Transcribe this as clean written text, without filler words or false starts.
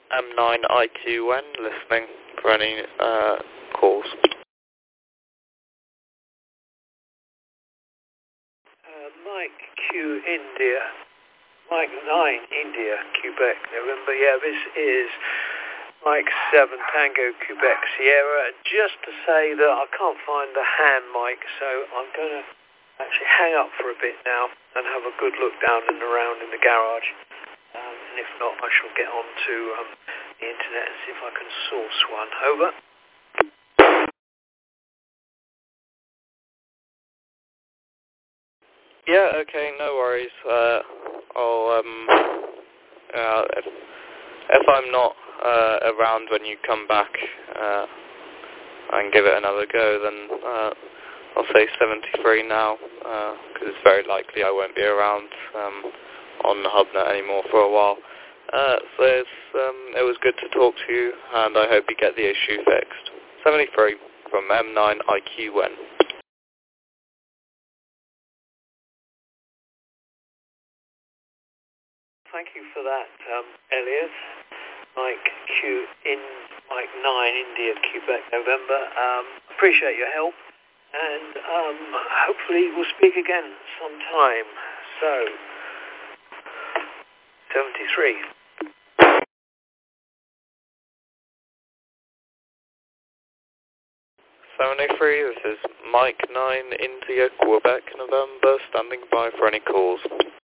M9IQN, listening for any calls. Mike Q India, Mike 9 India, Quebec, November. Yeah, this is Mike 7 Tango, Quebec, Sierra. Just to say that I can't find the hand mic, so I'm going to actually hang up for a bit now and have a good look down and around in the garage. And if not, I shall get on to the internet and see if I can source one. Over. Yeah, okay, no worries. I'll, if I'm not around when you come back and give it another go, then I'll say 73 now, because it's very likely I won't be around on the HubNet anymore for a while. So it was good to talk to you, and I hope you get the issue fixed. 73 from M9IQN. Thank you for that, Elliot. Mike Q in Mike 9 India, Quebec, November. Appreciate your help, and hopefully we'll speak again sometime. So, 73. 73, this is Mike 9 India, Quebec, November, standing by for any calls.